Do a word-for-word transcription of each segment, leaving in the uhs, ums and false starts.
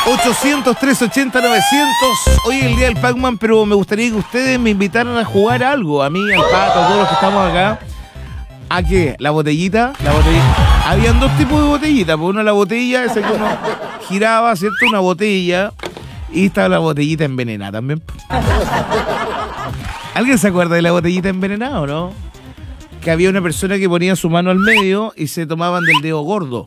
ochocientos, trescientos ochenta, novecientos. Hoy es el día del Pac-Man, pero me gustaría que ustedes me invitaran a jugar algo. A mí, al Pato, a todos los que estamos acá. ¿A qué? ¿La botellita? La botellita. Habían dos tipos de botellitas. Pues una la botella, esa que uno giraba, ¿cierto? Una botella. Y estaba la botellita envenenada también. ¿Alguien se acuerda de la botellita envenenada o no? Que había una persona que ponía su mano al medio y se tomaban del dedo gordo.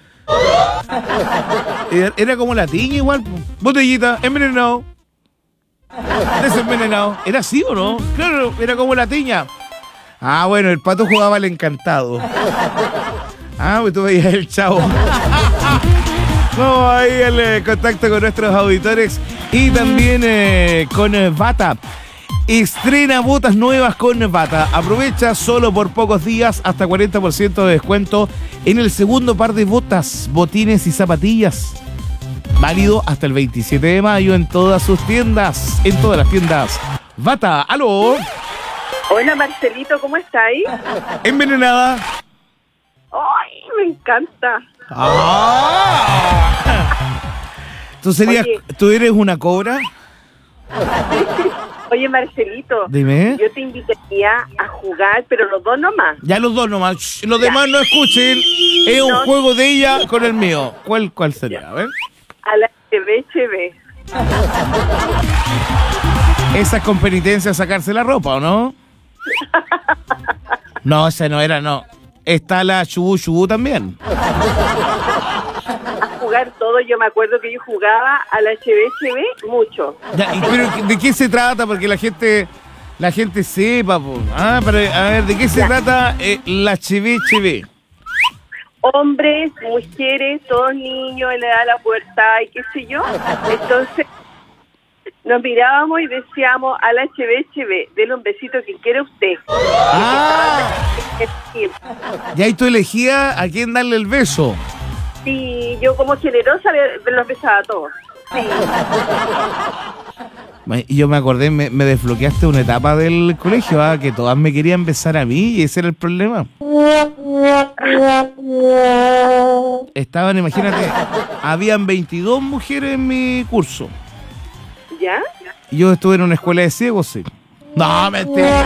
Era como la tiña igual. Botellita, envenenado, desenvenenado. ¿Era así o no? Claro, era como la tiña. Ah, bueno, el Pato jugaba al Encantado. Ah, pues tú veías el Chavo. Vamos ahí al eh, contacto con nuestros auditores. Y también eh, con eh, Bata. Estrena botas nuevas con Bata. Aprovecha solo por pocos días hasta cuarenta por ciento de descuento en el segundo par de botas, botines y zapatillas. Válido hasta el veintisiete de mayo en todas sus tiendas. En todas las tiendas. Bata, ¿aló? Hola Marcelito, ¿cómo estáis? Envenenada. ¡Ay, me encanta! ¡Ah! ¿Tú serías, Oye. tú eres una cobra? Oye Marcelito, Dime. yo te invitaría a jugar, pero los dos nomás. Ya los dos nomás. Shh, los demás no escuchen. Es un No. juego de ella con el mío. ¿Cuál, cuál sería? A ver. A la H B H B. Esa es con penitencia sacarse la ropa, ¿o no? No, esa no era, no. Está la Chubú Chubú también. A jugar todo, yo me acuerdo que yo jugaba a la H B H B mucho. Ya, y, pero ¿de qué se trata? Porque la gente la gente sepa, po. Ah, pero, a ver, ¿de qué se Ya. trata eh, la H B H B? Hombres, mujeres, todos niños en la edad de la pubertad y qué sé yo. Entonces nos mirábamos y decíamos a la H B H B, dele un besito que quiera usted. Ah, y ahí tú elegías a quién darle el beso. Sí, yo como generosa le- los besaba a todos. Sí. Y yo me acordé, me, me desbloqueaste una etapa del colegio, ah, que todas me querían besar a mí y ese era el problema. Estaban, imagínate, habían veintidós mujeres en mi curso. ¿Ya? Y yo estuve en una escuela de ciegos, sí. No, mentira.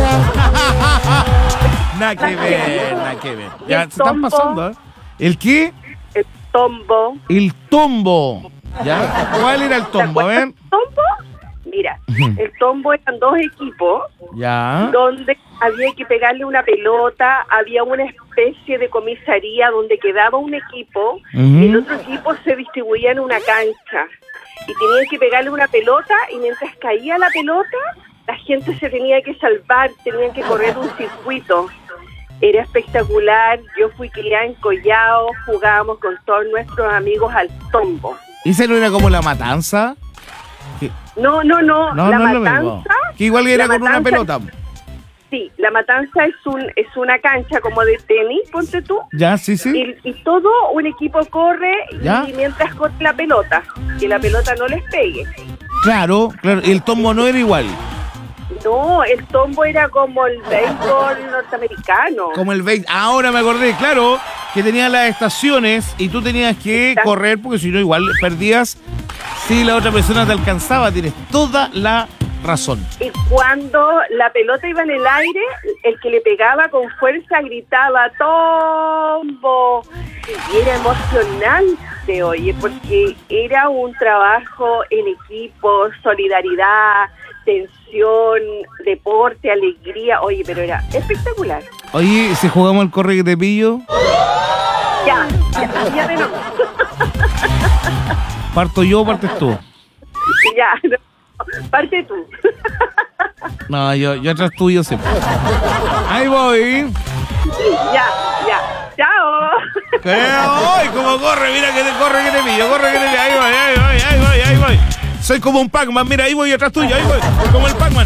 Nada que ver, nada que ver. Ya, el se están tombo? pasando, ¿eh? ¿El qué? El tombo. El tombo. ¿Ya? ¿Cuál era el tombo? A ver. ¿El tombo? Mira, el tombo eran dos equipos Ya. donde había que pegarle una pelota, había una especie de comisaría donde quedaba un equipo y el otro equipo se distribuía en una cancha y tenían que pegarle una pelota y mientras caía la pelota la gente se tenía que salvar, tenían que correr un circuito. Era espectacular, yo fui criada en Collao, jugábamos con todos nuestros amigos al tombo. ¿Esa no era como la matanza? Que- No, no, no, No, la no es lo mismo. matanza... Que igual era la con una matanza- pelota. Sí, la matanza es un es una cancha como de tenis, ponte tú, Ya, sí, sí. y, y todo un equipo corre y, ¿Ya? mientras corre la pelota, que la pelota no les pegue. Claro, claro. Y el tombo no era igual. No, el tombo era como el béisbol norteamericano. Como el veinte. Ahora me acordé, claro, que tenía las estaciones y tú tenías que Exacto. correr porque si no igual perdías si la otra persona te alcanzaba. Tienes toda la razón. Y cuando la pelota iba en el aire, el que le pegaba con fuerza gritaba ¡Tombo! Y era emocionante, oye, porque era un trabajo en equipo, solidaridad, tensión, deporte, alegría. Oye, pero era espectacular. Oye, si jugamos el corre que te pillo, Ya, ya, ya de nuevo. parto yo o partes tú. Ya, no, parte tú. No, yo, yo atrás tuyo siempre. Ahí voy. Ya, ya. Chao. ¿Qué? ¡Ay, cómo corre! Mira que te corre que te pillo, corre que te pillo. Ahí voy, ahí voy, ahí voy, ahí voy. Soy como un Pac-Man, mira, ahí voy atrás tuyo, ahí voy. Como el Pac-Man.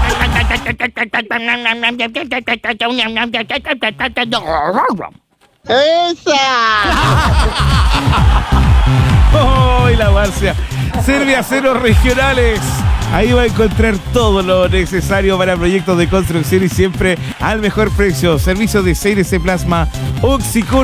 ¡Ay, la Marcia! Serviaceros regionales. Ahí va a encontrar todo lo necesario para proyectos de construcción y siempre al mejor precio. Servicio de C N C Plasma, Oxicor.